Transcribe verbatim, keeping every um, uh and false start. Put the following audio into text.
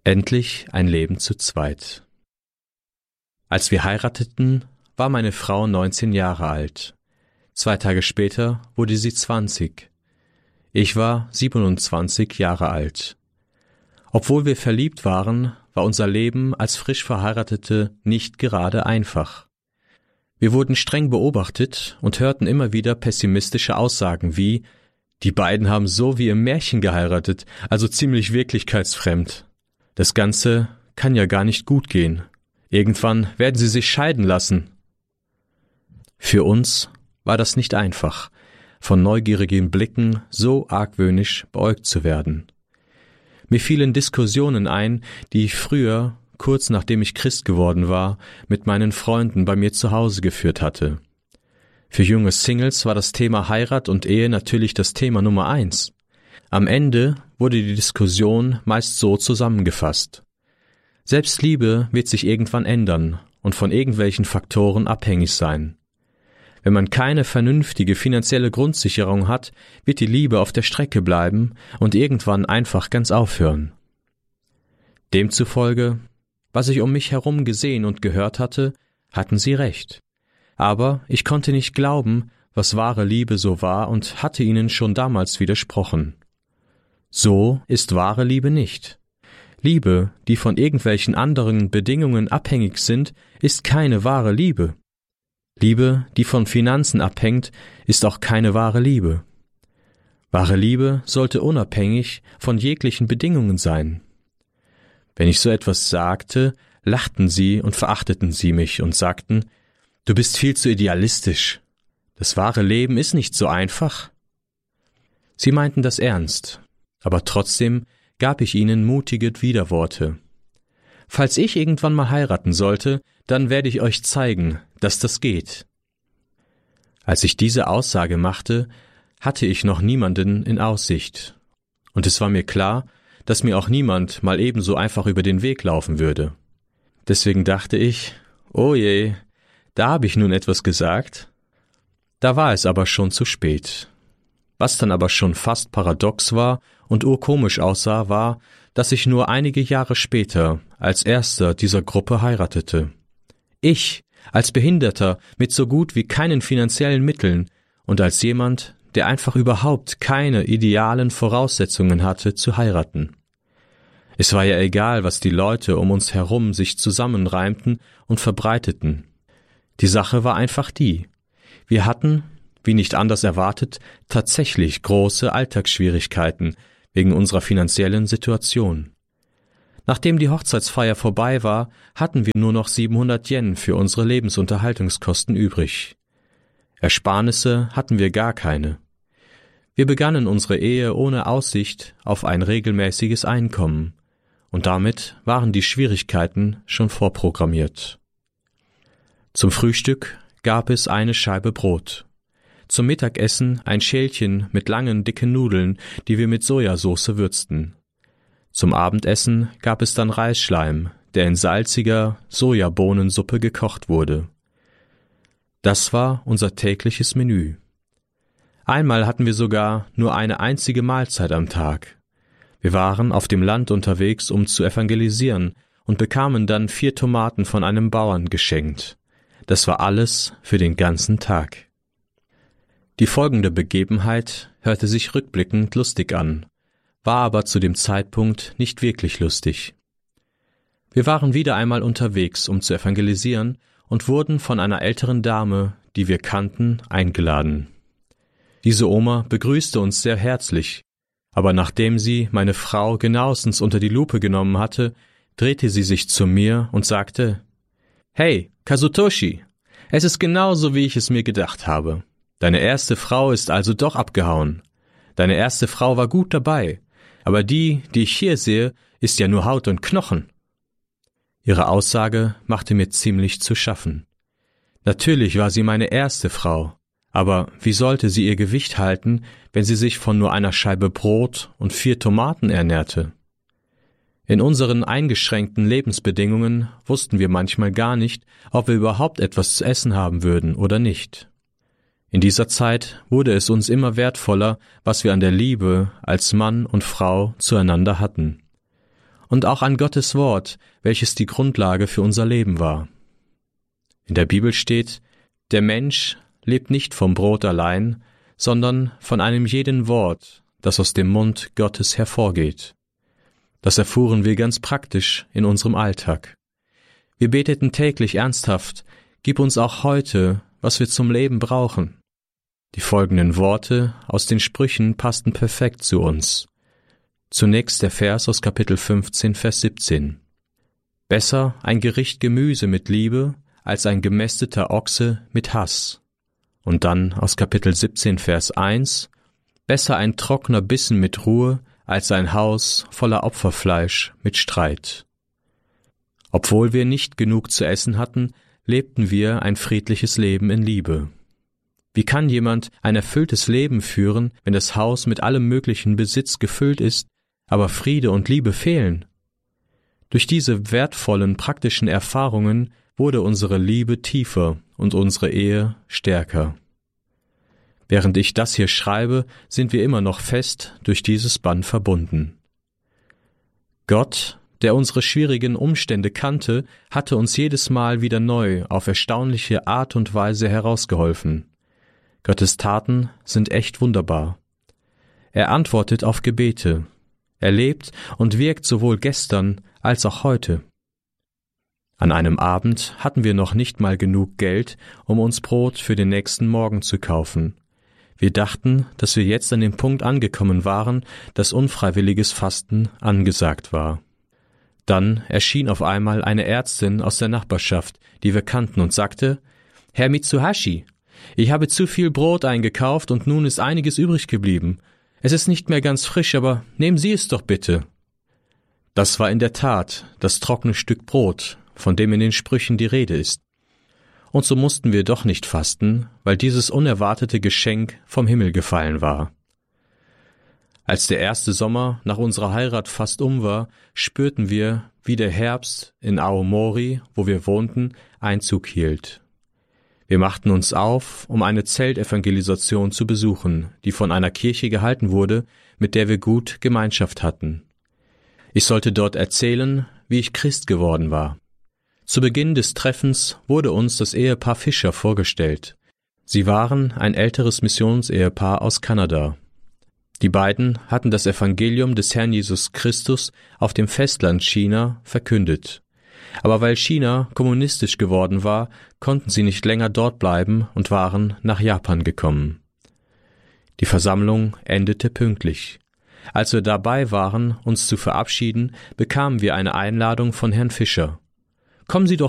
Endlich ein Leben zu zweit. Als wir heirateten, war meine Frau neunzehn Jahre alt. Zwei Tage später wurde sie zwanzig. Ich war siebenundzwanzig Jahre alt. Obwohl wir verliebt waren, war unser Leben als frisch Verheiratete nicht gerade einfach. Wir wurden streng beobachtet und hörten immer wieder pessimistische Aussagen wie: Die beiden haben so wie im Märchen geheiratet, also ziemlich wirklichkeitsfremd. Das Ganze kann ja gar nicht gut gehen. Irgendwann werden sie sich scheiden lassen. Für uns war das nicht einfach, von neugierigen Blicken so argwöhnisch beäugt zu werden. Mir fielen Diskussionen ein, die ich früher, kurz nachdem ich Christ geworden war, mit meinen Freunden bei mir zu Hause geführt hatte. Für junge Singles war das Thema Heirat und Ehe natürlich das Thema Nummer eins. Am Ende wurde die Diskussion meist so zusammengefasst: Selbst Liebe wird sich irgendwann ändern und von irgendwelchen Faktoren abhängig sein. Wenn man keine vernünftige finanzielle Grundsicherung hat, wird die Liebe auf der Strecke bleiben und irgendwann einfach ganz aufhören. Demzufolge, was ich um mich herum gesehen und gehört hatte, hatten sie recht. Aber ich konnte nicht glauben, was wahre Liebe so war, und hatte ihnen schon damals widersprochen. So ist wahre Liebe nicht. Liebe, die von irgendwelchen anderen Bedingungen abhängig sind, ist keine wahre Liebe. Liebe, die von Finanzen abhängt, ist auch keine wahre Liebe. Wahre Liebe sollte unabhängig von jeglichen Bedingungen sein. Wenn ich so etwas sagte, lachten sie und verachteten sie mich und sagten: Du bist viel zu idealistisch. Das wahre Leben ist nicht so einfach. Sie meinten das ernst, aber trotzdem gab ich ihnen mutige Widerworte. Falls ich irgendwann mal heiraten sollte, dann werde ich euch zeigen, dass das geht. Als ich diese Aussage machte, hatte ich noch niemanden in Aussicht. Und es war mir klar, dass mir auch niemand mal ebenso einfach über den Weg laufen würde. Deswegen dachte ich: Oh je, da habe ich nun etwas gesagt. Da war es aber schon zu spät. Was dann aber schon fast paradox war und urkomisch aussah, war, dass ich nur einige Jahre später als erster dieser Gruppe heiratete. Ich, als Behinderter mit so gut wie keinen finanziellen Mitteln und als jemand, der einfach überhaupt keine idealen Voraussetzungen hatte, zu heiraten. Es war ja egal, was die Leute um uns herum sich zusammenreimten und verbreiteten. Die Sache war einfach die: Wir hatten, wie nicht anders erwartet, tatsächlich große Alltagsschwierigkeiten wegen unserer finanziellen Situation. Nachdem die Hochzeitsfeier vorbei war, hatten wir nur noch siebenhundert Yen für unsere Lebensunterhaltungskosten übrig. Ersparnisse hatten wir gar keine. Wir begannen unsere Ehe ohne Aussicht auf ein regelmäßiges Einkommen, und damit waren die Schwierigkeiten schon vorprogrammiert. Zum Frühstück gab es eine Scheibe Brot. Zum Mittagessen ein Schälchen mit langen, dicken Nudeln, die wir mit Sojasauce würzten. Zum Abendessen gab es dann Reisschleim, der in salziger Sojabohnensuppe gekocht wurde. Das war unser tägliches Menü. Einmal hatten wir sogar nur eine einzige Mahlzeit am Tag. Wir waren auf dem Land unterwegs, um zu evangelisieren, und bekamen dann vier Tomaten von einem Bauern geschenkt. Das war alles für den ganzen Tag. Die folgende Begebenheit hörte sich rückblickend lustig an, war aber zu dem Zeitpunkt nicht wirklich lustig. Wir waren wieder einmal unterwegs, um zu evangelisieren, und wurden von einer älteren Dame, die wir kannten, eingeladen. Diese Oma begrüßte uns sehr herzlich, aber nachdem sie meine Frau genauestens unter die Lupe genommen hatte, drehte sie sich zu mir und sagte: »Hey, Kazutoshi, es ist genauso, wie ich es mir gedacht habe. Deine erste Frau ist also doch abgehauen. Deine erste Frau war gut dabei, aber die, die ich hier sehe, ist ja nur Haut und Knochen.« Ihre Aussage machte mir ziemlich zu schaffen. Natürlich war sie meine erste Frau, aber wie sollte sie ihr Gewicht halten, wenn sie sich von nur einer Scheibe Brot und vier Tomaten ernährte? In unseren eingeschränkten Lebensbedingungen wussten wir manchmal gar nicht, ob wir überhaupt etwas zu essen haben würden oder nicht. In dieser Zeit wurde es uns immer wertvoller, was wir an der Liebe als Mann und Frau zueinander hatten. und auch an Gottes Wort, welches die Grundlage für unser Leben war. In der Bibel steht, der Mensch lebt nicht vom Brot allein, sondern von einem jeden Wort, das aus dem Mund Gottes hervorgeht. Das erfuhren wir ganz praktisch in unserem Alltag. Wir beteten täglich ernsthaft, gib uns auch heute, was wir zum Leben brauchen. Die folgenden Worte aus den Sprüchen passten perfekt zu uns. Zunächst der Vers aus Kapitel fünfzehn, Vers siebzehn. Besser ein Gericht Gemüse mit Liebe, als ein gemästeter Ochse mit Hass. Und dann aus Kapitel siebzehn, Vers eins. Besser ein trockener Bissen mit Ruhe, als ein Haus voller Opferfleisch mit Streit. Obwohl wir nicht genug zu essen hatten, lebten wir ein friedliches Leben in Liebe. Wie kann jemand ein erfülltes Leben führen, wenn das Haus mit allem möglichen Besitz gefüllt ist, aber Friede und Liebe fehlen? Durch diese wertvollen praktischen Erfahrungen wurde unsere Liebe tiefer und unsere Ehe stärker. Während ich das hier schreibe, sind wir immer noch fest durch dieses Band verbunden. Gott, der unsere schwierigen Umstände kannte, hatte uns jedes Mal wieder neu auf erstaunliche Art und Weise herausgeholfen. Gottes Taten sind echt wunderbar. Er antwortet auf Gebete. Er lebt und wirkt sowohl gestern als auch heute. An einem Abend hatten wir noch nicht mal genug Geld, um uns Brot für den nächsten Morgen zu kaufen. Wir dachten, dass wir jetzt an dem Punkt angekommen waren, dass unfreiwilliges Fasten angesagt war. Dann erschien auf einmal eine Ärztin aus der Nachbarschaft, die wir kannten, und sagte, »Herr Mitsuhashi, ich habe zu viel Brot eingekauft und nun ist einiges übrig geblieben. Es ist nicht mehr ganz frisch, aber nehmen Sie es doch bitte.« Das war in der Tat das trockene Stück Brot, von dem in den Sprüchen die Rede ist. Und so mussten wir doch nicht fasten, weil dieses unerwartete Geschenk vom Himmel gefallen war. Als der erste Sommer nach unserer Heirat fast um war, spürten wir, wie der Herbst in Aomori, wo wir wohnten, Einzug hielt. Wir machten uns auf, um eine Zeltevangelisation zu besuchen, die von einer Kirche gehalten wurde, mit der wir gut Gemeinschaft hatten. Ich sollte dort erzählen, wie ich Christ geworden war. Zu Beginn des Treffens wurde uns das Ehepaar Fischer vorgestellt. Sie waren ein älteres Missionsehepaar aus Kanada. Die beiden hatten das Evangelium des Herrn Jesus Christus auf dem Festland China verkündet. Aber weil China kommunistisch geworden war, konnten sie nicht länger dort bleiben und waren nach Japan gekommen. Die Versammlung endete pünktlich. Als wir dabei waren, uns zu verabschieden, bekamen wir eine Einladung von Herrn Fischer. »Kommen Sie doch